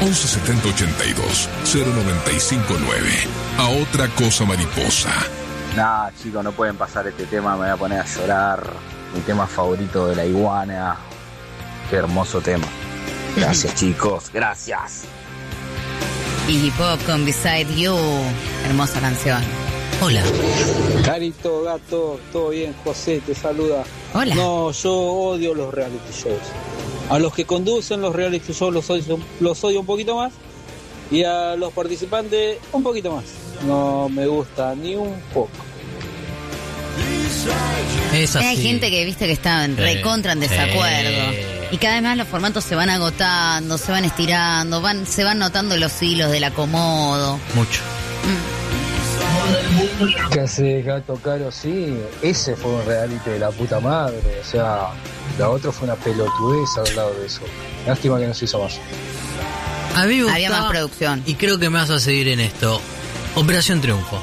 1170 82 0959. A otra cosa mariposa. Nah, chicos, no pueden pasar este tema, me voy a poner a llorar. Mi tema favorito de La Iguana. Qué hermoso tema. Gracias, chicos, gracias. Iggy Pop con Beside You. Hermosa canción. Hola. Carito, gato, todo bien, José, te saluda. Hola. No, yo odio los reality shows. A los que conducen los reality shows los odio un poquito más. Y a los participantes un poquito más. No me gusta ni un poco. Es así. Hay gente que viste que está en recontra en desacuerdo. Y cada vez más los formatos se van agotando, se van estirando, se van notando los hilos del acomodo. Mucho. ¿Qué hace, gato caro? Sí, ese fue un reality de la puta madre. O sea, la otra fue una pelotudez al lado de eso. Lástima que no se hizo más. A mí me gustaba, había más producción. y creo que me vas a seguir en esto. Operación Triunfo.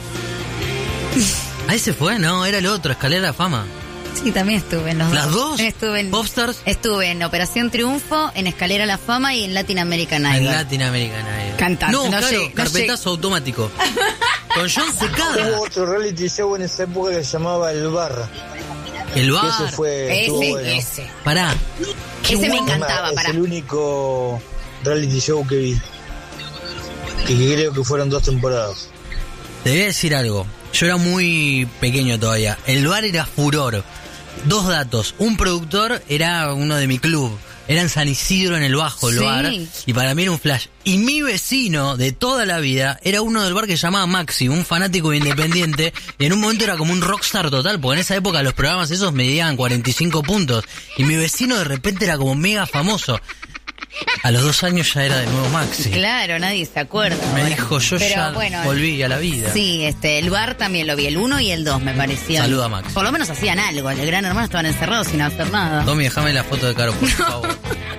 ¿A ese fue? No, era el otro, Escalera a la Fama. Sí, también estuve en los ¿Las dos? Estuve en ¿Popstars? Estuve en Operación Triunfo, en Escalera a la Fama y en Latin American Idol. En Latin American Idol. Cantando. No, No claro, llegué, no carpetazo automático. Con John Secada. Hubo otro reality show en esa época que se llamaba El Bar. El bar. Ese fue. estuvo bueno. Ese. Pará. Ese me encantaba, Es pará. el único reality show que vi. Que creo que fueron 2 temporadas. Te voy a decir algo. Yo era muy pequeño todavía. El bar era furor. 2 datos. Un productor era uno de mi club. Era en San Isidro, en el Bajo, el Sí. bar. Y para mí era un flash. Y mi vecino de toda la vida era uno del bar que se llamaba Maxi, un fanático independiente. Y en un momento era como un rockstar total, porque en esa época los programas esos medían 45 puntos. Y mi vecino de repente era como mega famoso. A los 2 años ya era de nuevo Maxi. Claro, nadie se acuerda. Me ahora. dijo, yo Pero ya bueno, volví a la vida. Sí, el bar también lo vi, el 1 y el 2 me parecía. Saluda a Maxi. Por lo menos hacían algo, el Gran Hermano estaban encerrados sin hacer nada. Tommy, déjame la foto de Caro, por favor.